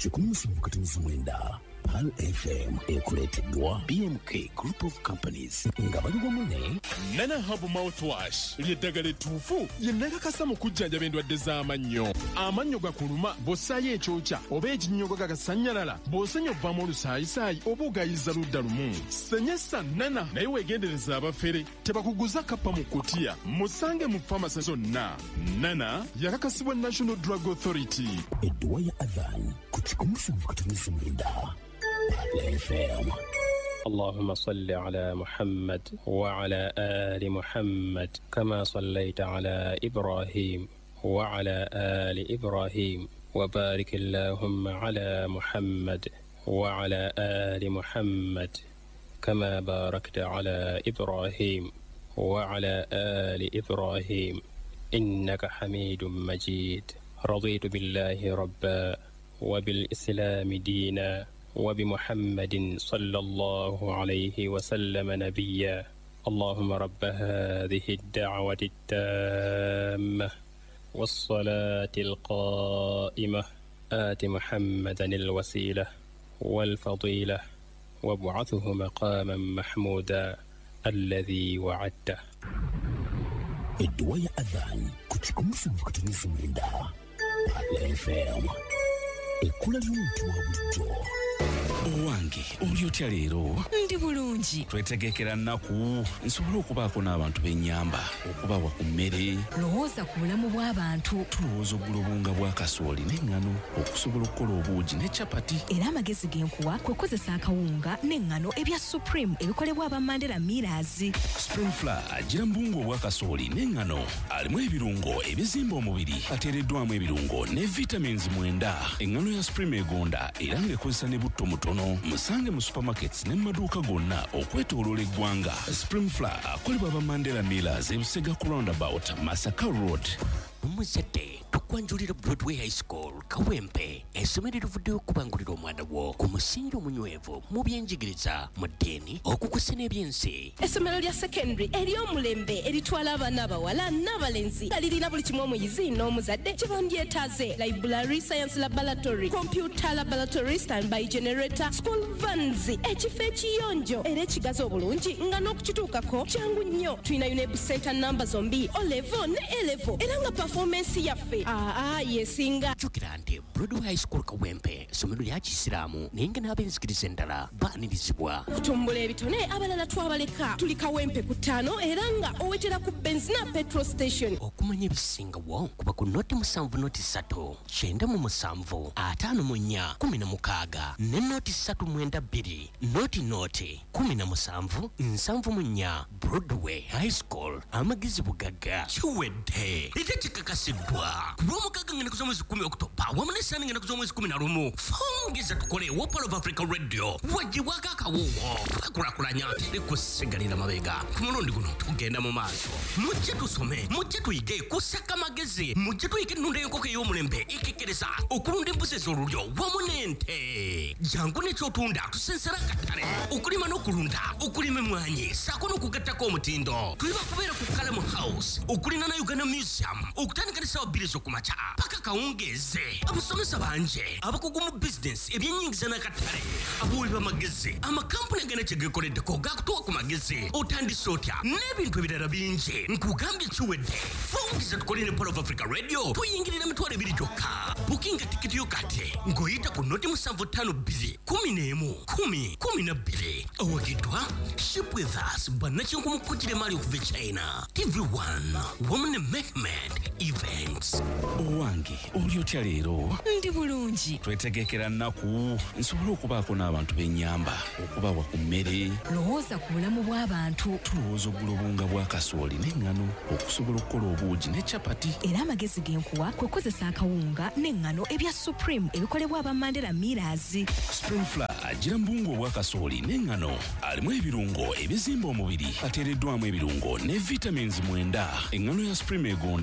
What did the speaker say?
17 Pal FM ekuleteddwa BMK Group of Companies nga bali wamu ne Nana Hub Mouthwash ly'eddagala ettuufu lye nnakakasa mu kujjanjaba endwadde z'amannyo. Amannyo gakuluma bw'ossaayo ekyokya oba ekinnyogo gagasannyalala bw'osenya obbamu olusaayisaayi oba ogayiza ludda lumu. Senyesa Nana naye weegendereza abafere tebakuguza kappa mu kutiya. Musange mu famasi zonna. Nana yakakasibwa National Drug Authority. Edduwa ya Adhan ku 17 FM. اللهم صل على محمد وعلى آل محمد كما صليت على إبراهيم وعلى آل إبراهيم وبارك اللهم على محمد وعلى آل محمد كما باركت على إبراهيم وعلى آل إبراهيم إنك حميد مجيد. رضيت بالله ربا وبالإسلام دينا وبمحمد صلى الله عليه وسلم نبيا. اللهم رب هذه الدعوة التامة والصلاة القائمة آت محمدا الوسيلة والفضيلة وابعثه مقاما محمودا الذي وعدته. Edduwa ya Adhan ku 17 FM. Ekkula ly'omuntu wa bulijjo. Owange oli otya leero? Ndi bulungi. Twetegekera nnaku nsobola okubaako n'abantu b'ennyamba okubawa ku mmere. Lowooza ku bulamu bw'abantu. Tulowooza oggula obunga bwa kasooli n'eŋŋano okusobola okukola obuugi ne capati. Era amagezi genkuwa kwe kukozesa akawunga n'eŋŋano ebya Supreme ebikolebwa aba Mandela Millers. Spring Flour agira mu buwunga obwa kasooli n'eŋŋano alimu ebirungo ebizimba omubiri ateereddwamu ebirungo ne vitamins 9. Eŋŋano ya Supreme egonda era ng'ekozesa ne butto mutono. Musange mu supermarkets ne maduuka gonna okwetooloola eggwanga. Spring Flour akolebwa aba Mandela Millers ebusega ku roundabout Masaka Road. Muzadde tukwanjulira Broadway High School Kawempe essomero erivuddeyo okubangulira omwana wo ku musingi omunywevu mu byenjigiriza mu ddiini okukusa n'ebyensi. Essomero lya secondary ery'omulembe eritwala abaana abawala n'abalenzi nga lirina buli kimu omuyizi n'omuzadde kye bandyetaaze: library, science laboratory, computer laboratory, standby generator, school vans, ekifo ekiyonjo era ekigazi obulungi nga n'okukituukako kyangu nnyo. Tulina UNEB center namba zombi O-level ne A-level era nga performance yaffe yesinga. Jjukira nti Broadway High School Kawempe essomero lya Kisiraamu naye nga n'ab'enzikiriza endala baanirizibwa. Kutumbula ebitone abalala twabaleka. Tuli Kawempe ku 5 era nga owetera ku Benzina petrol station. Okumanya ebisingawo kuba ku noti 7 noti 3 97 54 16 ne noti 392 noti 17 74. Broadway High School amagezi bugagga kiwedde ate kikakasidwa ku lw'omukaaga ngenda kuza mwezi 10 Oktoba wamu n'essaani ngenda kuza mwezi 11. Fongeza tukole Wopal of Africa Radio wagibwako akawuwo tukakulakulanya tekusigalira mabega. Ku mulundi guno tugenda mu maaso. Mujje tusome, mujje tuyige kusaka magezi, mujje tuyige ennunda y'enkoko ey'omulembe ekekkereza okulunda embuzi ez'olulyo wamu n'ente. Jangu n'ekyotunda tusensera akatale okulima n'okulunda okulima emmwanyi ssaako n'okugattako omutindo. Tuli bakubeera ku Kalamu House okulina na Uganda Museum okutandika ne ssaawa 2 ez'okumakya paka kawungeeze. Abasomesa banje abakugu mu bizinesi ebyennyingiza n'akatale abaweerwa amagezi amakampuni agenda kye geekoleddeko gaakutuwa ku magezi otandise otya n'ebintu ebirala bingi nkugambye kiwedde. Fongeza tukole ne Polo of Africa Radio tuyingirira emitwalo 2 gyokka. Bukinga tikiti yo kati ng'oyita ku noti 752 11 10 12. Owagiddwa Ship with Us bannakinku mu kkutire maali okuva e China. TV1 Women Mehmet Events. Owange oli otya leero? Ndi bulungi. Twetegekera nnaku nsobola okubaako n'abantu b'ennyamba okubawa ku mmere. Lowooza ku bulamu bw'abantu. Tulowooza oggula obunga bwa kasooli n'eŋŋano okusobola okukola obuugi ne capati. Era amagezi genkuwa kwe kukozesa akawunga n'eŋŋano ebya Supreme ebikolebwa aba Mandela Millers. Spring Flour agira mu buwunga obwa kasooli n'eŋŋano alimu ebirungo ebizimba omubiri ateereddwamu ebirungo ne vitamins 9. Eŋŋano ya Supreme egonda